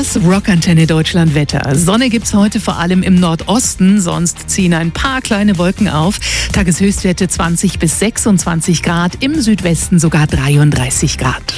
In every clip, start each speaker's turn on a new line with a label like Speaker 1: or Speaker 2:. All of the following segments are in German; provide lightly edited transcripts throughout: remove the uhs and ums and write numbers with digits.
Speaker 1: Das Rockantenne Deutschland Wetter. Sonne gibt's heute vor allem im Nordosten, sonst ziehen ein paar kleine Wolken auf. Tageshöchstwerte 20 bis 26 Grad, im Südwesten sogar 33 Grad.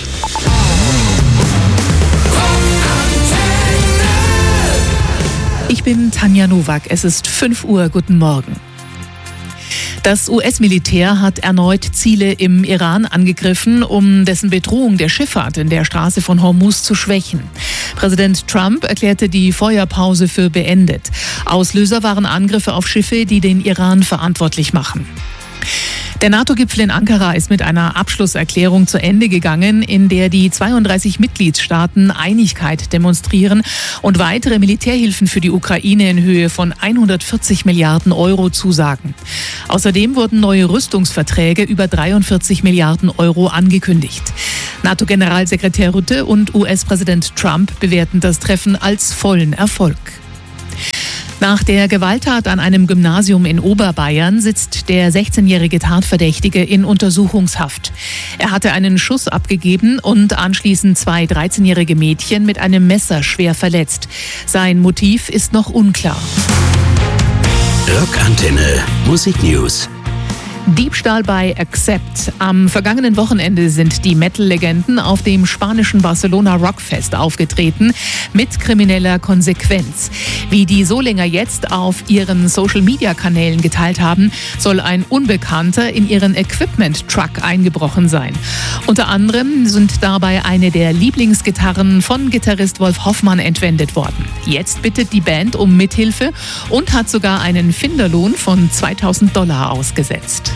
Speaker 1: Ich bin Tanja Nowak, es ist 5 Uhr, guten Morgen. Das US-Militär hat erneut Ziele im Iran angegriffen, um dessen Bedrohung der Schifffahrt in der Straße von Hormuz zu schwächen. Präsident Trump erklärte die Feuerpause für beendet. Auslöser waren Angriffe auf Schiffe, die den Iran verantwortlich machen. Der NATO-Gipfel in Ankara ist mit einer Abschlusserklärung zu Ende gegangen, in der die 32 Mitgliedstaaten Einigkeit demonstrieren und weitere Militärhilfen für die Ukraine in Höhe von 140 Milliarden Euro zusagen. Außerdem wurden neue Rüstungsverträge über 43 Milliarden Euro angekündigt. NATO-Generalsekretär Rutte und US-Präsident Trump bewerten das Treffen als vollen Erfolg. Nach der Gewalttat an einem Gymnasium in Oberbayern sitzt der 16-jährige Tatverdächtige in Untersuchungshaft. Er hatte einen Schuss abgegeben und anschließend 2 13-jährige Mädchen mit einem Messer schwer verletzt. Sein Motiv ist noch unklar.
Speaker 2: Rockantenne Musiknews.
Speaker 1: Diebstahl bei Accept. Am vergangenen Wochenende sind die Metal-Legenden auf dem spanischen Barcelona Rockfest aufgetreten, mit krimineller Konsequenz. Wie die Solinger jetzt auf ihren Social-Media-Kanälen geteilt haben, soll ein Unbekannter in ihren Equipment-Truck eingebrochen sein. Unter anderem sind dabei eine der Lieblingsgitarren von Gitarrist Wolf Hoffmann entwendet worden. Jetzt bittet die Band um Mithilfe und hat sogar einen Finderlohn von $2.000 ausgesetzt.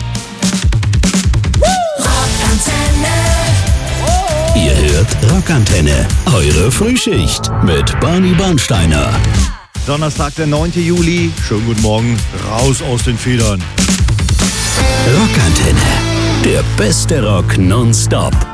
Speaker 2: Ihr hört Rockantenne, eure Frühschicht mit Barney Bernsteiner.
Speaker 3: Donnerstag, der 9. Juli. Schönen guten Morgen. Raus aus den Federn.
Speaker 2: Rockantenne. Der beste Rock nonstop.